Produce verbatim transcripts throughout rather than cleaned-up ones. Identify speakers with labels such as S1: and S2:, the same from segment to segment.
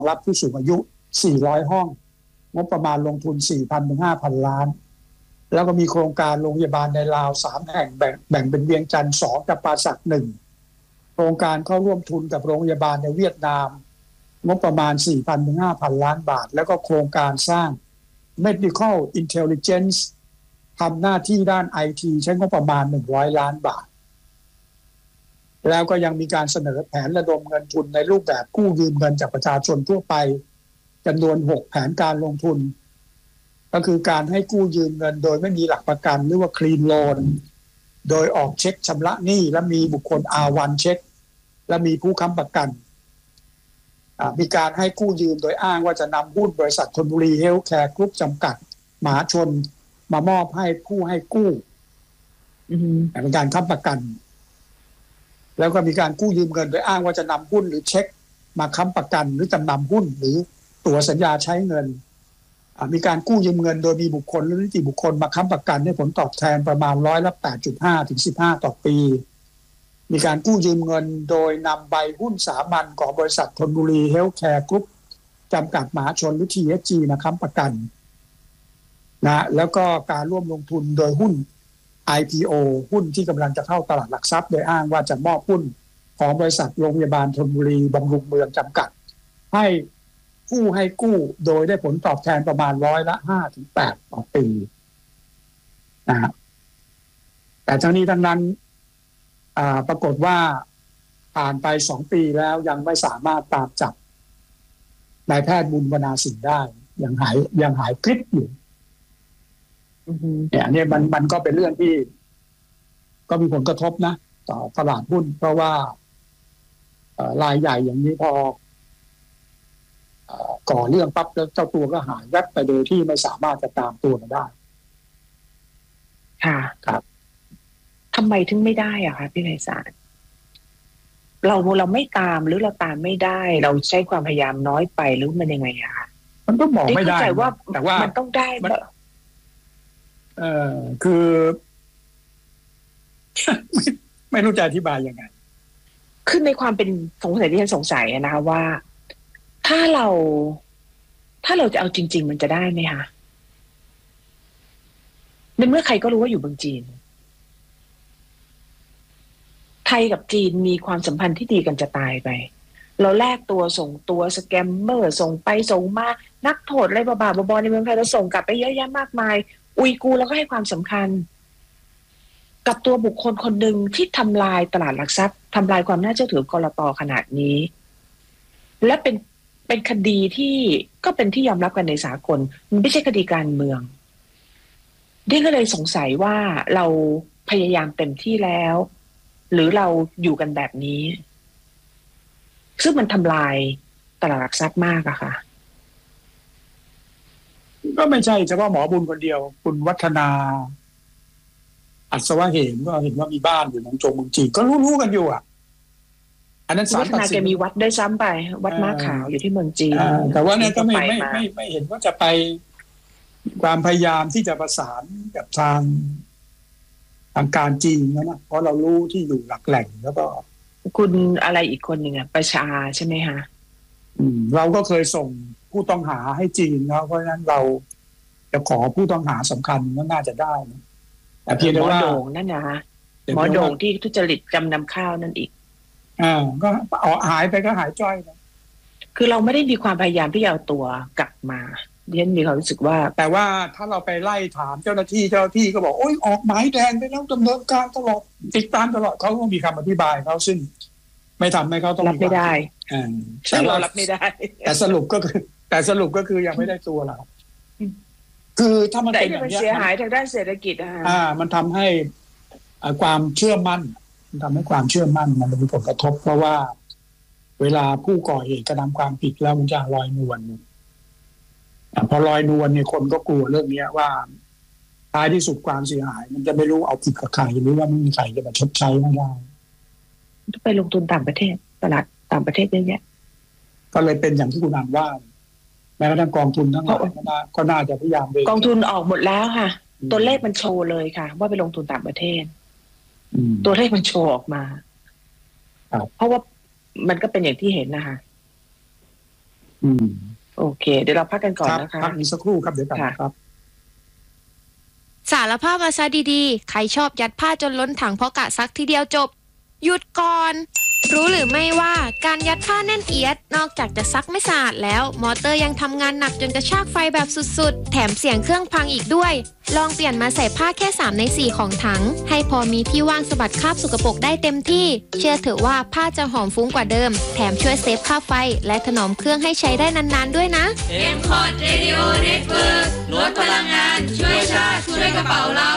S1: รับผู้สูงอายุสี่ร้อยห้องงบประมาณลงทุน สี่พัน ถึง ห้าพัน ล้านแล้วก็มีโครงการโรงพยาบาลในลาวสามแห่งแบ่งแบ่งเป็นเวียงจันทร์สองกับปราสักหนึ่งโครงการเข้าร่วมทุนกับโรงพยาบาลในเวียดนามงบประมาณ สี่พัน ถึง ห้าพัน ล้านบาทแล้วก็โครงการสร้าง Medical Intelligence ทำหน้าที่ด้าน ไอ ที ใช้งบประมาณหนึ่งร้อยล้านบาทแล้วก็ยังมีการเสนอแผนระดมเงินทุนในรูปแบบกู้ยืมเงินจากประชาชนทั่วไปจำนวนหกแผนการลงทุนก็คือการให้กู้ยืมเงินโดยไม่มีหลักประกันหรือว่า Clean Loan โดยออกเช็คชำระหนี้และมีบุคคล อาร์ วัน เช็คและมีผู้ค้ำประกันมีการให้กู้ยืมโดยอ้างว่าจะนำหุ้นบริษัทธนบุรีเฮลท์แคร์กรุ๊ปจำกัดมหาชนมามอบให้ผู้ให้กู้เป็นการค้ำประกันแล้วก็มีการกู้ยืมเงินโดยอ้างว่าจะนำหุ้นหรือเช็คมาค้ำประกันหรือจำนำหุ้นหรือตั๋วสัญญาใช้เงินมีการกู้ยืมเงินโดยมีบุคคลหรือนิติบุคคลมาค้ำประกันให้ผลตอบแทนประมาณร้อยละ แปดจุดห้า ถึง สิบห้า ต่อปีมีการกู้ยืมเงินโดยนำใบหุ้นสามัญของบริษัทธนบุรีเฮลท์แคร์กรุ๊ปจำกัดมหาชนหรือ ที เอส จี มาค้ำประกันนะแล้วก็การร่วมลงทุนโดยหุ้น ไอ พี โอ หุ้นที่กำลังจะเข้าตลาดหลักทรัพย์โดยอ้างว่าจะมอบหุ้นของบริษัทโรงพยาบาลธนบุรีบำรุงเมืองจำกัดให้ผู้ให้กู้โดยได้ผลตอบแทนประมาณร้อยละ ห้าถึงแปด ต่อปีนะครับแต่ทั้งนี้ทั้งนั้นปรากฏว่าผ่านไปสองปีแล้วยังไม่สามารถตามจับนายแพทย์บุญวนาสินได้ยังหายยังหายคลิปอยู่เนี่ยเนี่ยมันมันก็เป็นเรื่องที่ก็มีผลกระทบนะต่อตลาดหุ้นเพราะว่ารายใหญ่อย่างนี้พอก่อเรื่องปั๊บแล้วเจ้าตัวก็หายแวบไปโดยที่ไม่สามารถจะตามตัวมาได้
S2: ค่ะ
S1: ครับ
S2: ทำไมถึงไม่ได้อะคะพี่ไพศาลเราเราไม่ตามหรือเราตามไม่ได้เราใช้ความพยายามน้อยไปหรือมันยังไงอะคะ
S1: มันก็บอกไม่ได้
S2: เข้าใจว่า
S1: แต่ว่า
S2: มันต้องได้
S1: เออคือ ไม่ไม่รู้จะอธิบายยังไง
S2: คือในความเป็นสงสัยที่ฉันสงสัยนะคะว่าถ้าเราถ้าเราจะเอาจริงๆมันจะได้ไหมคะในเมื่อใครก็รู้ว่าอยู่เมืองจีนไทยกับจีนมีความสัมพันธ์ที่ดีกันจะตายไปเราแลกตัวส่งตัวสแกมเมอร์ส่งไปส่งมานักโทษอะไรบ้าๆบอๆในเมืองไทยเราส่งกลับไปเยอะแยะมากมายอุยกูร์เราก็ให้ความสำคัญกับตัวบุคคลคนหนึ่งที่ทำลายตลาดหลักทรัพย์ทำลายความน่าเชื่อถือกลต.ขนาดนี้และเป็นเป็นคดีที่ก็เป็นที่ยอมรับกันในสากลมันไม่ใช่คดีการเมืองดิก็เลยสงสัยว่าเราพยายามเต็มที่แล้วหรือเราอยู่กันแบบนี้ซึ่งมันทำลายตลาดหลักทรัพย์มากอะค่ะ
S1: ก็ไม่ใช่เฉพาะหมอบุญคนเดียวคุณวัฒนาอัศวะเหมก็เห็นว่ามีบ้านอยู่หนองจงเมืองจีนก็รู้ๆกันอยู่อ่ะอันนั้นศาลตัดสิน
S2: แกมีวัดด้วยซ้ำไปวัดม้าขาวอยู่ที่เมืองจีน
S1: แต่ว่าเนี่ยก็ไม่ไม่ไม่ไม่เห็นว่าจะไปความพยายามที่จะประสานกับทางทางการจีนนะเพราะเรารู้ที่อยู่หลักแหล่งแล้วก็
S2: คุณอะไรอีกคนหนึ่งอ่ะประชาใช่ไหมคะ
S1: เราก็เคยส่งผู้ต้องหาให้จีนแล้วเพราะฉะนั้นเราจะขอผู้ต้องหาสำคัญก็น่าจะได้นะแต่เพียงแต่ว่า
S2: หมอโด่งนั่นนะหมอโด่งที่ทุจริตจำนำข้าวนั่นอีก
S1: อ่าก็เอาหายไปก็หายจ้อยนะ
S2: คือเราไม่ได้มีความพยายามที่จะเอาตัวกลับมาดิฉันมีความรู้สึกว่า
S1: แต่ว่าถ้าเราไปไล่ถามเจ้าหน้าที่เจ้าหน้าที่ก็บอกโอ๊ยออกหมายแดงไปแล้วดำเนินการตลอดติดตามตลอดเขาก็มีคำอธิบายเขาซึ่งไม่ทำให้เขาต้อง
S2: รับไม่ได้
S1: อ่า
S2: แต่เรารับไม่ได้
S1: แต่สรุปก็คือแต่สรุปก็คือยังไม่ได้ตัวเราคือถ้ามันเป็นอย่างนี้
S2: เสียหายทางด้านเศรษฐกิจ
S1: อ่ามันทำให้ความเชื่อมั่นมันทำให้ความเชื่อมั่นมันมีผลกระทบเพราะว่าเวลาผู้ก่อเหตุกระทำความผิดแล้วมันจะลอยนวลพอลอยนวลเนี่ยคนก็กลัวเรื่องนี้ว่าท้ายที่สุดความเสียหายมันจะไม่รู้เอาผิดกับใครหรือว่าไม่มีใครจะมาชดใช้ไม่ได้
S2: ไปลงทุนต่างประเทศตลาดต่างประเทศเยอะแยะ
S1: ก็เลยเป็นอย่างที่คุณอ่านว่าแม้กระทั่งกองทุนทั้งหลายก็น่าจะพยายาม
S2: กองทุนออกหมดแล้วค่ะตัวเลขมันโชว์เลยค่ะว่าไปลงทุนต่างประเทศตัวเลขมันโชว์ออกมาเพราะว่ามันก็เป็นอย่างที่เห็นนะคะ
S1: อืม
S2: โอเคเดี๋ยวเราพักกันก่อนนะคะ
S1: พักอีกสักครู่ครับเดี๋ยวกลับมาครับ
S3: สารภาพมาซะดีๆใครชอบยัดผ้าจนล้นถังเพราะกะซักทีเดียวจบหยุดก่อนรู้หรือไม่ว่าการยัดผ้าแน่นเอียดนอกจากจะซักไม่สะอาดแล้วมอเตอร์ยังทำงานหนักจนกระชากไฟแบบสุดๆแถมเสียงเครื่องพังอีกด้วยลองเปลี่ยนมาใส่ผ้าแค่สามในสี่ของถังให้พอมีที่ว่างสะบัดคราบสกปรกได้เต็มที่เชื่อเถอะว่าผ้าจะหอมฟุ้งกว่าเดิมแถมช่วยเซฟค่าไฟและถนอมเครื่องให้ใช้ได้นานๆด้วยนะ
S4: เอ็ม คอร์ด Radio Network ลดพลังงานช่วยชาติช่วยกระเป๋าเรา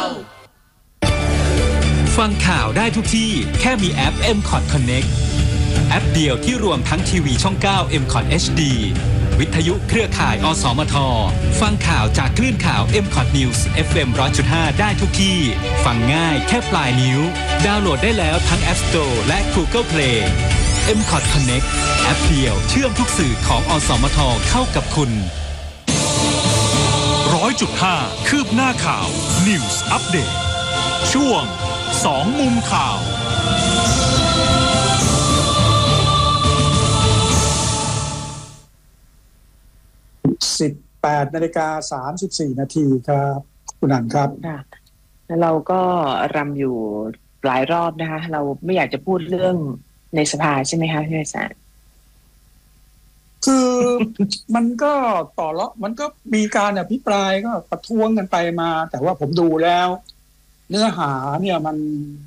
S5: ฟังข่าวได้ทุกที่แค่มีแอป เอ็ม คอร์ด Connect แอปเดียวที่รวมทั้งทีวีช่องเก้า เอ็ม คอร์ด เอช ดี วิทยุเครือข่าย อสมท ฟังข่าวจากคลื่นข่าว เอ็ม คอร์ด News เอฟ เอ็ม หนึ่งร้อยจุดห้า ได้ทุกที่ฟังง่ายแค่ปลายนิ้วดาวน์โหลดได้แล้วทั้ง App Store และ Google Play เอ็ม คอร์ด Connect แอปเดียวเชื่อมทุกสื่อของอสมทเข้ากับคุณ
S6: ร้อยจุดห้า คืบหน้าข่าว News Update ช่วงสองมุมข่าว
S1: สิบแปดนาฬิกาสามสิบสี่นาทีครับคุณอันครับ
S2: ค่ะแล้วเราก็รำอยู่หลายรอบนะคะเราไม่อยากจะพูดเรื่องในสภาใช่ไหมคะพี่วิสาร
S1: คือมันก็ต่อแล้วมันก็มีการอภิปรายก็ประท้วงกันไปมาแต่ว่าผมดูแล้วเนื้อหาเนี่ยมัน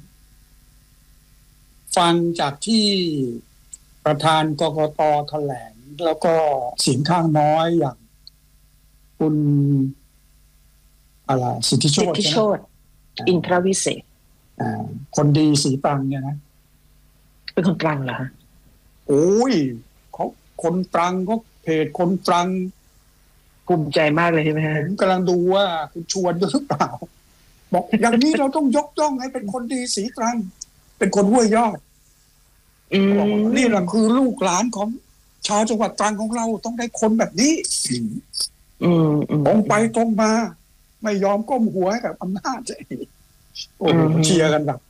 S1: ฟังจากที่ประธานกกต.แถลงแล้วก็เสียงข้างน้อยอย่างคุณอะไรสิทธิโชติ
S2: สิทธิโชติอินทรวิเศษ
S1: คนดีสีตรังเนี่ยนะ
S2: เป็นคนตรังเหรอฮะ
S1: โอ้ยเขาคนตรังก็เพจคนตรัง
S2: ภูมิใจมากเลยใช่ไหมฮะ
S1: ผมกำลังดูว่าคุณชวนหรือเปล่าบอกอย่างนี้เราต้องยกย่องให้เป็นคนดีสีตรังเป็นคนห้วยยอดนี่แหละคือลูกหลานของชาวจังหวัดตรังของเราต้องได้คนแบบนี้ตรงไปตรงมาไม่ยอมก้มหัวให้กับอำนาจโอ้เชียร์กันแบบ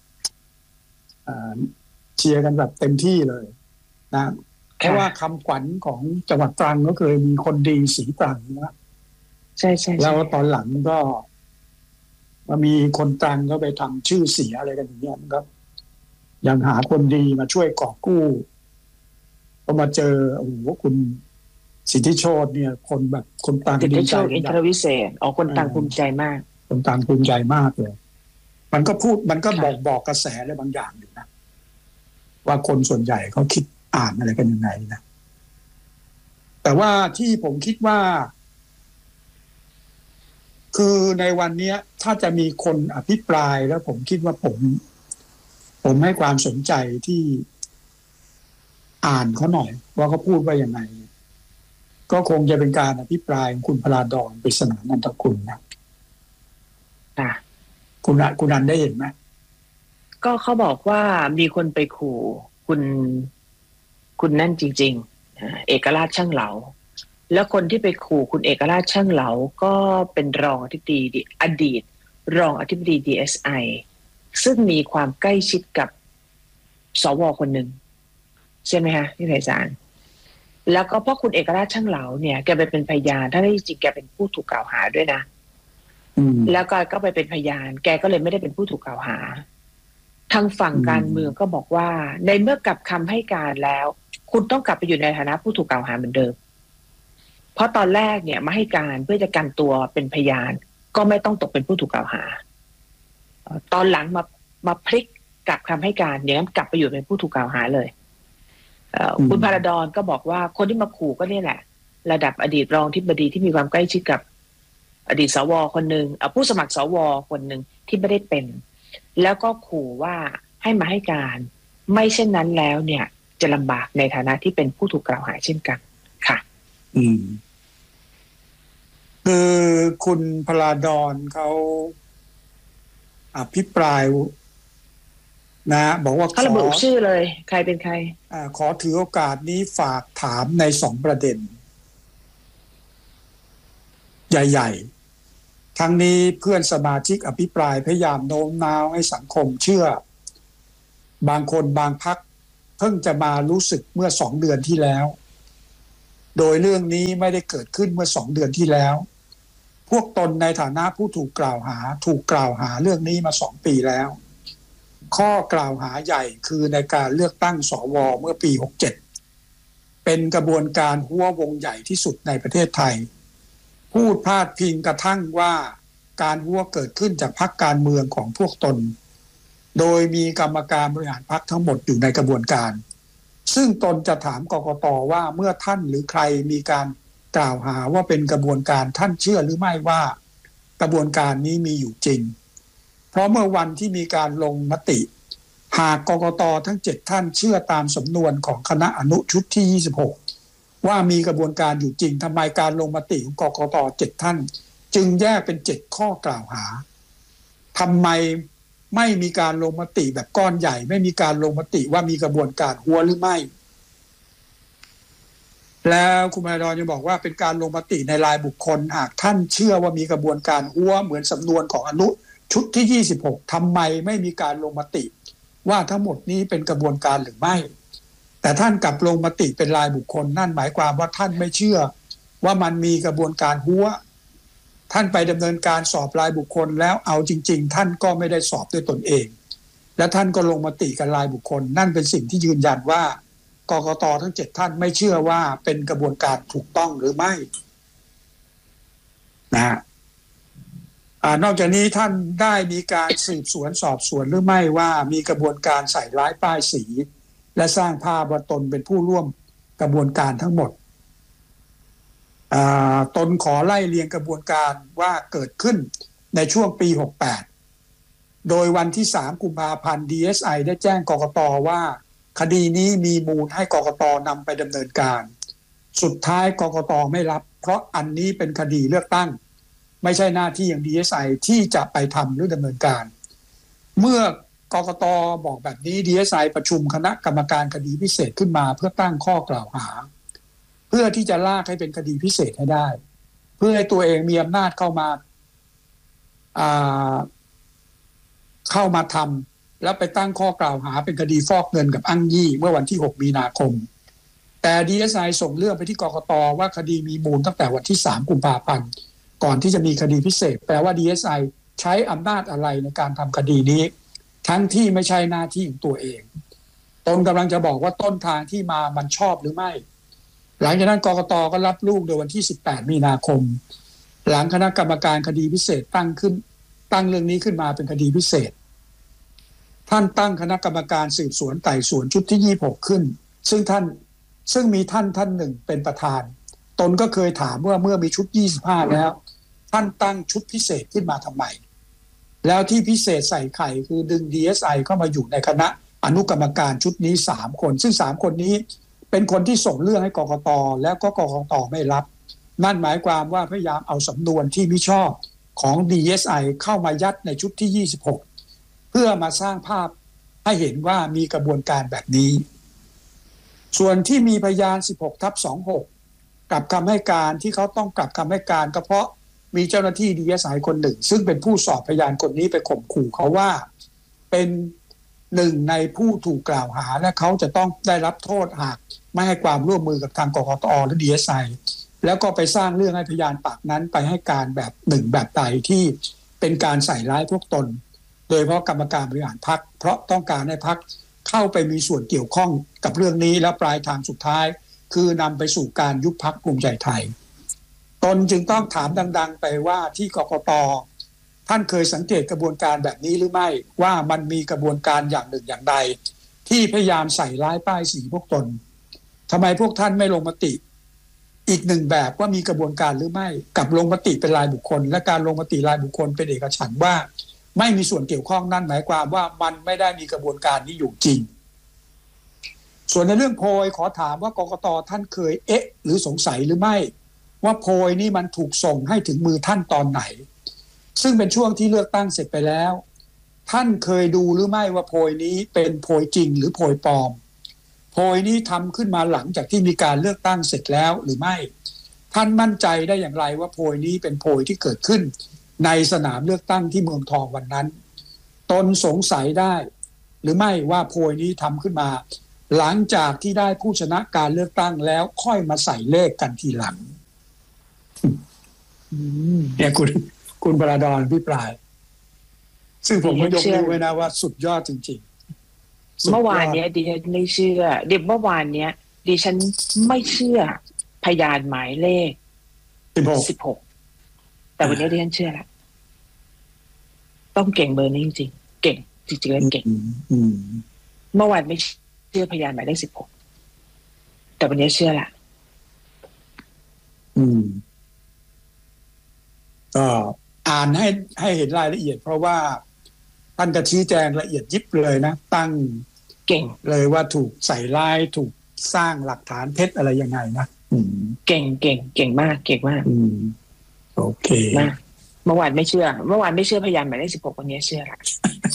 S1: เชียร์กันแบบเต็มที่เลยนะเพราะว่าคำขวัญของจังหวัดตรังก็เคยมีคนดีสีตรังนะ
S2: ใช่ใช่
S1: แล้วตอนหลังก็มามีคนตรังก็ไปทำชื่อเสียอะไรกันอย่างเงี้ยครับยังหาคนดีมาช่วยกอบกู้ก็มาเจอโอ้โหคุณสิทธิโชติเนี่ยคนแบบคนตรัง
S2: สิทธิโชติอินทรวิเศษอ๋อคนตรังภูมิใจมาก
S1: คนตรังภูมิใจมากเลยมันก็พูดมันก็บอกบอกกระแสอะไรบางอย่างอยู่นะว่าคนส่วนใหญ่เขาคิดอ่านอะไรกันยังไงนะแต่ว่าที่ผมคิดว่าคือในวันนี้ถ้าจะมีคนอภิปรายแล้วผมคิดว่าผมผมให้ความสนใจที่อ่านเขาหน่อยว่าเขาพูดว่ายังไงก็คงจะเป็นการอภิปรายของคุณพลาดอนปริศนานันทกุลนะ
S2: อ่ะ
S1: คุณคุณนันได้เห็นไหม
S2: ก็เขาบอกว่ามีคนไปขู่คุณคุณนั่นจริงๆเอกราชช่างเหลาแล้วคนที่ไปขู่คุณเอกราชช่างเหลาก็เป็นรองอธิบดีอดีตรองอธิบดี ดี เอส ไอ ซึ่งมีความใกล้ชิดกับสวคนหนึ่งใช่ไหมคะพี่ไพศาลแล้วก็เพราะคุณเอกราชช่างเหลาเนี่ยแกไปเป็นพยานถ้าได้จริงแกเป็นผู้ถูกกล่าวหาด้วยนะแล้วก็ก็ไปเป็นพยานแกก็เลยไม่ได้เป็นผู้ถูกกล่าวหาทางฝั่งการเมืองก็บอกว่าในเมื่อกลับคำให้การแล้วคุณต้องกลับไปอยู่ในฐานะผู้ถูกกล่าวหาเหมือนเดิมเพราะตอนแรกเนี่ยมาให้การเพื่อจะกันตัวเป็นพยานก็ไม่ต้องตกเป็นผู้ถูกกล่าวหาตอนหลังมามาพลิกกลับคำให้การอย่างนั้นกลับไปอยู่เป็นผู้ถูกกล่าวหาเลยคุณพาราดอนก็บอกว่าคนที่มาขู่ก็นี่แหละระดับอดีตรองทิบดีที่มีความใกล้ชิดกับอดีตสวคนหนึ่งผู้สมัครสวคนหนึ่งที่ไม่ได้เป็นแล้วก็ขู่ว่าให้มาให้การไม่เช่นนั้นแล้วเนี่ยจะลำบากในฐานะที่เป็นผู้ถูกกล่าวหาเช่นกันค่ะ
S1: อืมคือคุณพลาดอนเขาอภิปรายนะบอกว่า
S2: เขาระบุชื่อเลยใครเป็นใคร
S1: อ่าขอถือโอกาสนี้ฝากถามในสองประเด็นใหญ่ๆทั้งนี้เพื่อนสมาชิกอภิปรายพยายามโน้มน้าวให้สังคมเชื่อบางคนบางพรรคเพิ่งจะมารู้สึกเมื่อสองเดือนที่แล้วโดยเรื่องนี้ไม่ได้เกิดขึ้นเมื่อสองเดือนที่แล้วพวกตนในฐานะผู้ถูกกล่าวหาถูกกล่าวหาเรื่องนี้มาสองปีแล้วข้อกล่าวหาใหญ่คือในการเลือกตั้งสวเมื่อปีหกสิบเจ็ดเป็นกระบวนการหัววงใหญ่ที่สุดในประเทศไทยพูดพาดพิงกระทั่งว่าการหัวเกิดขึ้นจากพรรคการเมืองของพวกตนโดยมีกรรมการบริหารพรรคทั้งหมดอยู่ในกระบวนการซึ่งตนจะถามกกต.ว่าเมื่อท่านหรือใครมีการกล่าวหาว่าเป็นกระบวนการท่านเชื่อหรือไม่ว่ากระบวนการนี้มีอยู่จริงเพราะเมื่อวันที่มีการลงมติหากกกต.ทั้งเจ็ดท่านเชื่อตามสำนวนของคณะอนุชุดที่ยี่สิบหกว่ามีกระบวนการอยู่จริงทำไมการลงมติของกกต.เจ็ดท่านจึงแยกเป็นเจ็ดข้อกล่าวหาทำไมไม่มีการลงมติแบบก้อนใหญ่ไม่มีการลงมติว่ามีกระบวนการหัวหรือไม่แล้วคุณมาดอนยังบอกว่าเป็นการลงมติในรายบุคคลหากท่านเชื่อว่ามีกระบวนการหัวเหมือนสำนวนของอนุชุดที่ยี่สิบหกทำไมไม่มีการลงมติว่าทั้งหมดนี้เป็นกระบวนการหรือไม่แต่ท่านกลับลงมติเป็นรายบุคคลนั่นหมายความว่าท่านไม่เชื่อว่ามันมีกระบวนการหัวท่านไปดำเนินการสอบรายบุคคลแล้วเอาจริงๆท่านก็ไม่ได้สอบด้วยตนเองและท่านก็ลงมติกันรายบุคคลนั่นเป็นสิ่งที่ยืนยันว่ากกต.ทั้งเจ็ดท่านไม่เชื่อว่าเป็นกระบวนการถูกต้องหรือไม่นะฮะนอกจากนี้ท่านได้มีการสืบสวนสอบสวนหรือไม่ว่ามีกระบวนการใส่ร้ายป้ายสีและสร้างภาพว่าตนเป็นผู้ร่วมกระบวนการทั้งหมดตนขอไล่เรียงกระบวนการว่าเกิดขึ้นในช่วงปีหกสิบแปดโดยวันที่สามกุมภาพันธ์ ดี เอส ไอ ได้แจ้งกกต.ว่าคดีนี้มีมูลให้กกต.นำไปดำเนินการสุดท้ายกกต.ไม่รับเพราะอันนี้เป็นคดีเลือกตั้งไม่ใช่หน้าที่อย่าง ดี เอส ไอ ที่จะไปทำหรือดำเนินการเมื่อกกต.บอกแบบนี้ ดี เอส ไอ ประชุมคณะกรรมการคดีพิเศษขึ้นมาเพื่อตั้งข้อกล่าวหาเพื่อที่จะลากให้เป็นคดีพิเศษให้ได้เพื่อให้ตัวเองมีอำนาจเข้ามาเข้ามาทำแล้วไปตั้งข้อกล่าวหาเป็นคดีฟอกเงินกับอ้างยี่เมื่อวันที่หกมีนาคมแต่ ดี เอส ไอ ส่งเรื่องไปที่กกต.ว่าคดีมีมูลตั้งแต่วันที่สามกุมภาพันธ์ก่อนที่จะมีคดีพิเศษแปลว่า ดี เอส ไอ ใช้อำนาจอะไรในการทำคดีนี้ทั้งที่ไม่ใช่หน้าที่ของตัวเองตนกำลังจะบอกว่าต้นทางที่มามันชอบหรือไม่หลังจากนั้นกกต.ก็รับลูกโดยวันที่สิบแปดมีนาคมหลังคณะกรรมการคดีพิเศษตั้งขึ้นตั้งเรื่องนี้ขึ้นมาเป็นคดีพิเศษท่านตั้งคณะกรรมการสืบสวนไต่สวนชุดที่ยี่สิบหกขึ้นซึ่งท่านซึ่งมีท่านท่านหนึ่งเป็นประธานตนก็เคยถามว่าเมื่อมีชุดยี่สิบห้าแล้วท่านตั้งชุดพิเศษขึ้นมาทำไมแล้วที่พิเศษใส่ไข่คือดึง ดี เอส ไอ เข้ามาอยู่ในคณะอนุกรรมการชุดนี้สามคนซึ่งสามคนนี้เป็นคนที่ส่งเรื่องให้กกต.แล้วก็กกต.ไม่รับนั่นหมายความว่าพยายามเอาสำนวนที่มิชอบของ ดี เอส ไอ เข้ามายัดในชุดที่ยี่สิบหกเพื่อมาสร้างภาพให้เห็นว่ามีกระบวนการแบบนี้ส่วนที่มีพยาน สิบหกทับยี่สิบหก กลับคำให้การที่เขาต้องกลับคำให้การก็เพราะมีเจ้าหน้าที่ ดี เอส ไอ คนหนึ่งซึ่งเป็นผู้สอบพยานคนนี้ไปข่มขู่เขาว่าเป็นหนึ่งในผู้ถูกกล่าวหาและเขาจะต้องได้รับโทษหากไม่ให้ความร่วมมือกับทางกกต.หรือ ดี เอส ไอ แล้วก็ไปสร้างเรื่องให้พยานปากนั้นไปให้การแบบหนึ่งแบบใดที่เป็นการใส่ร้ายพวกตนโดยเฉพาะกรรมการบริหารพรรคเพราะต้องการให้พรรคเข้าไปมีส่วนเกี่ยวข้องกับเรื่องนี้แล้วปลายทางสุดท้ายคือนำไปสู่การยุบพรรคภูมิใจไทยตนจึงต้องถามดังๆไปว่าที่กกต.ท่านเคยสังเกตกระบวนการแบบนี้หรือไม่ว่ามันมีกระบวนการอย่างหนึ่งอย่างใดที่พยายามใส่ร้ายป้ายสีพวกตนทำไมพวกท่านไม่ลงมติอีกหนึ่งแบบว่ามีกระบวนการหรือไม่กับลงมติเป็นรายบุคคลและการลงมติรายบุคคลเป็นเอกฉันท์ว่าไม่มีส่วนเกี่ยวข้องนั่นหมายความว่ามันไม่ได้มีกระบวนการนี้อยู่จริงส่วนในเรื่องโพยขอถามว่ากกต.ท่านเคยเอ๊ะหรือสงสัยหรือไม่ว่าโพยนี่มันถูกส่งให้ถึงมือท่านตอนไหนซึ่งเป็นช่วงที่เลือกตั้งเสร็จไปแล้วท่านเคยดูหรือไม่ว่าโพยนี้เป็นโพยจริงหรือโพยปลอมโพยนี้ทำขึ้นมาหลังจากที่มีการเลือกตั้งเสร็จแล้วหรือไม่ท่านมั่นใจได้อย่างไรว่าโพยนี้เป็นโพยที่เกิดขึ้นในสนามเลือกตั้งที่เมืองทองวันนั้นตนสงสัยได้หรือไม่ว่าโพยนี้ทำขึ้นมาหลังจากที่ได้ผู้ชนะการเลือกตั้งแล้วค่อยมาใส่เลขกันทีหลังเนี่ยคุณคุณปราดอนพี่ปลายซึ่งผมก็ยกนิ้วไว้นะว่าสุดยอดจริงๆ
S2: เมื่อวานเนี้ยดิฉันไม่เชื่อเดี๋ยวเมื่อวานเนี้ยดิฉันไม่เชื่อพยานหมายเลขสิบหกแต่วันนี้ดิฉันเชื่อแล้วต้องเก่งเบอร์นี้จริงๆเก่งจริงๆแล้วเก่งเมื่อวานไม่เชื่อพยานหมายเลขสิบหกแต่วันนี้เชื่อละ
S1: อืมก็อ่านให้ให้เห็นรายละเอียดเพราะว่าท่านจะชี้แจงละเอียดยิบเลยนะตั้ง
S2: เก่ง
S1: เลยว่าถูกใส่ร้ายถูกสร้างหลักฐานเท็จอะไรยังไงนะ
S2: เก่งเก่งเก่งมากเก่งมาก
S1: โอเค
S2: มากเมื่อวานไม่เชื่อเมื่อวานไม่เชื่อพยานหมายเลขสิบหกวันนี้เชื่อละ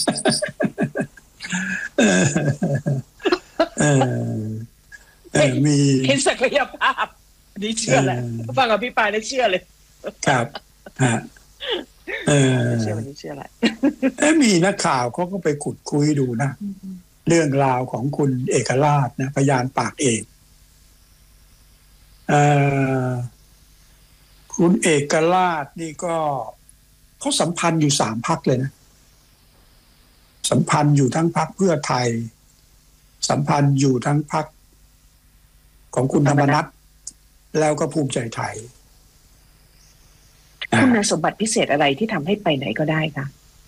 S1: เออมี
S2: เห็นศักยภาพนี่เชื่อแหละฟังกับพี่ปายได้เชื่อเลย
S1: ครับฮะเออ
S2: เชื่อวันนี้เชื่อแหละ
S1: มีนักข่าวเขาก็ไปขุดคุยดูนะเรื่องราวของคุณเอกราชนะพยานปากเอกเอ่อคุณเอกราชนี่ก็เขาสัมพันธ์อยู่สามพรรคเลยนะสัมพันธ์อยู่ทั้งพรรคเพื่อไทยสัมพันธ์อยู่ทั้งพรรคของคุณธรรมนัสแล้วก็ภูมิใจไทย
S2: คุณสมบัติพิเศษอะไรที่ทำให้ไปไหนก็ได้คะ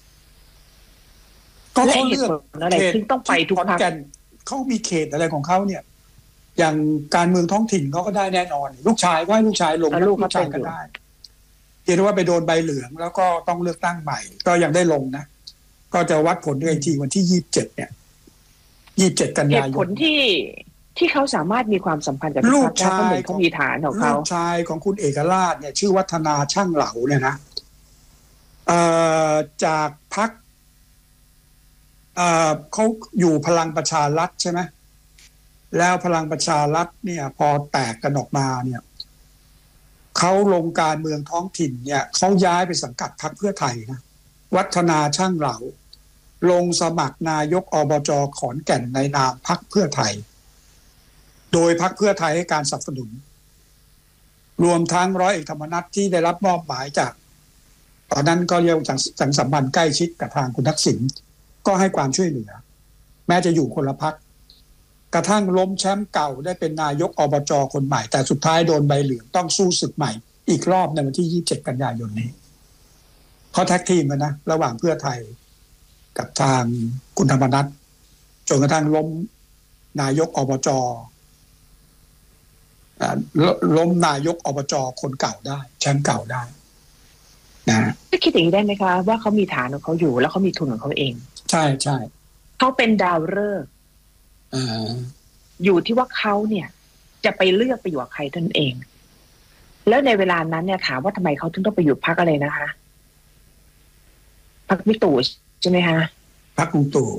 S1: ก็เขาเลือก
S2: อะไรที่ต้องไปทุกพรรค
S1: เขามีเขตอะไรของเขาเนี่ยอย่างการเมืองท้องถิ่นเขาก็ได้แน่นอนลูกชายก็ให้ลูกชายลงลูกชายก็ได้เห็นว่าไปโดนใบเหลืองแล้วก็ต้องเลือกตั้งใหม่ก็ยังได้ลงนะก็จะวัดผลด้วยทีวันที่ยี่สิบเจ็ดเนี่ยยี่สิบเจ็ดกันยายน
S2: เหตุผลที่ที่เขาสามารถมีความสัมพันธ์กับ
S1: ลูกชาย
S2: เขามีฐานของเขา
S1: ลูกชายของคุณเอกราชเนี่ยชื่อวัฒนาช่างเหลาเนี่ยนะเอ่อจากพรรคเอ่อเขาอยู่พลังประชารัฐใช่ไหมแล้วพลังประชารัฐเนี่ยพอแตกกันออกมาเนี่ยเขาลงการเมืองท้องถิ่นเนี่ยเขาย้ายไปสังกัดพรรคเพื่อไทยนะวัฒนาช่างเหลาลงสมัครนายกอบจ.ขอนแก่นในนามพรรคเพื่อไทยโดยพรรคเพื่อไทยให้การสนับสนุนรวมทั้งร้อยเอกธรรมนัสที่ได้รับมอบหมายจากตอนนั้นก็เรียกจากสังสัมพันธ์ใกล้ชิดกับทางคุณทักษิณก็ให้ความช่วยเหลือแม้จะอยู่คนละพรรคกระทั่งล้มแชมป์เก่าได้เป็นนายกอบจ.คนใหม่แต่สุดท้ายโดนใบเหลืองต้องสู้ศึกใหม่อีกรอบในวันที่ยี่สิบเจ็ดกันยายนนี้เขาแท็กทีมกันนะระหว่างเพื่อไทยกับทางคุณธรรมนัสจนกระทั่งล้มนายกอบจ.ล้มนายกอบจ.คนเก่าได้แชมป์เก่าได้นะ
S2: ถ้าคิดอย่างนี้ได้ไหมคะว่าเขามีฐานของเขาอยู่แล้วเขามีทุนของเขาเอง
S1: ใช่ใช่
S2: เขาเป็นดาวฤกษ์อยู่ที่ว่าเขาเนี่ยจะไปเลือกไปอยู่กับใครท่านเองแล้วในเวลานั้นเนี่ยถามว่าทำไมเขาถึงต้องไปอยู่พรรคอะไรนะคะพรรคบิ๊กตู่ใช่ไหมคะ
S1: พรรคลุงตู่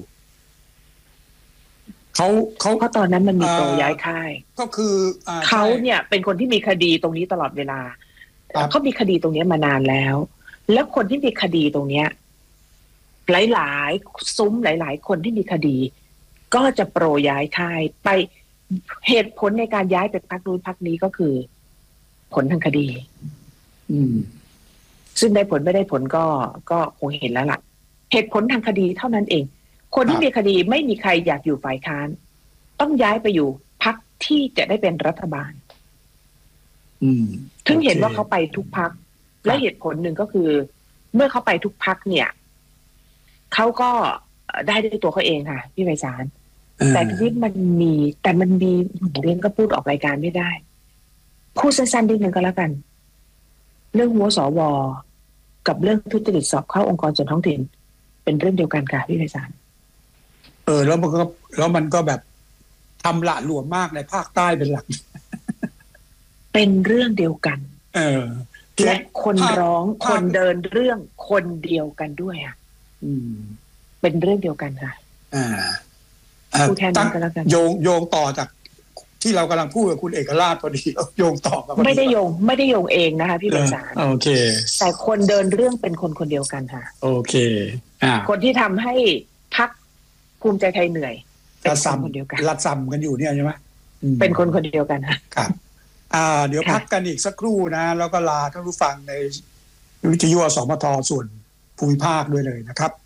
S1: เขาเขา
S2: เพราะตอนนั้นมันมีโตย้ายค่าย
S1: ก็คือ
S2: เขาเนี่ยเป็นคนที่มีคดีตรงนี้ตลอดเวลาเขามีคดีตรงนี้มานานแล้วแล้วคนที่มีคดีตรงเนี้ยหลายๆซุ้มหลายๆคนที่มีคดีก็จะโปรย้ายค่ายไปเหตุผลในการย้ายไปพรรคนู้นพรรคนี้ก็คือผลทางคดี
S1: อืม
S2: ซึ่งได้ผลไม่ได้ผลก็ก็คงเห็นแล้วล่ะเหตุผลทางคดีเท่านั้นเองคนที่มีคดีไม่มีใครอยากอยู่ฝ่ายค้านต้องย้ายไปอยู่พรรคที่จะได้เป็นรัฐบาล
S1: อืม
S2: ถึงเห็นว่าเขาไปทุกพรรคและเหตุผลหนึ่งก็คือเมื่อเขาไปทุกพรรคเนี่ยเขาก็ได้ด้วยตัวเขาเองค่ะพี่ไพศาลแต่ทีนี้มันมีแต่มันมีเรื่องก็พูดออกรายการไม่ได้พูดสั้นๆนิดนึงก็แล้วกันเรื่องหัวสวกับเรื่องทุจริตสอบเข้าองค์กรส่วนท้องถิ่นเป็นเรื่องเดียวกันค่ะพี่ไพศาล
S1: เออแล้วมันก็แล้วมันก็แบบทำละหลวมมากในภาคใต้เป็นหลัก
S2: เป็นเรื่องเดียวกัน
S1: เออ
S2: และคนร้องคนเดินเรื่องคนเดียวกันด้วยอ่ะ
S1: อืม
S2: เป็นเรื่องเดียวกันค่ะ
S1: อ่า
S2: พูดแทนกันแล้วกัน
S1: โยงโยงต่อจากที่เรากำลังพูดกับคุณเอกราชพอดีโยงต่อมา
S2: ไม่ได้โยงไม่ได้โยงเองนะคะพี่ไพศาล
S1: โอเค
S2: แต่คนเดินเรื่องเป็นคนคนเดียวกันค่ะ
S1: โอเคอ่า
S2: คนที่ทำให้พรรคภูมิใจไทยเหนื่อยเป็น
S1: ระ
S2: คน
S1: ซ
S2: คนเดียวกัน
S1: ำระซำกันอยู่เนี่ยใช่ไหมอืม
S2: เป็นคนคนเดียวกันนะครับ
S1: อ่า เดี๋ยว
S2: ค่ะ
S1: พักกันอีกสักครู่นะ แล้วก็ลาท่านผู้ฟังในวิทยุอสมทส่วนภูมิภาคด้วยเลยนะครับ